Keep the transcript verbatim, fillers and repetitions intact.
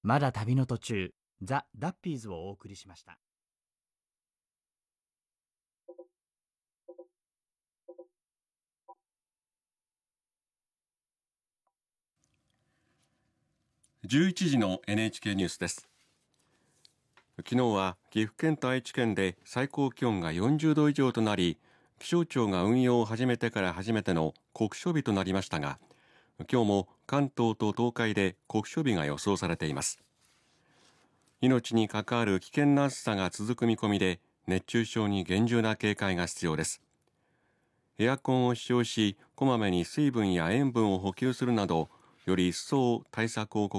まだ旅の途中、ザ・ダッピーズをお送りしました。 じゅういちじの エヌエイチケー ニュースです。昨日は岐阜県と愛知県で最高気温がよんじゅうど以上となり、気象庁が運用を始めてから初めての酷暑日となりましたが、今日も関東と東海で酷暑日が予想されています。命に関わる危険な暑さが続く見込みで、熱中症に厳重な警戒が必要です。エアコンを使用し、こまめに水分や塩分を補給するなど、より一層対策を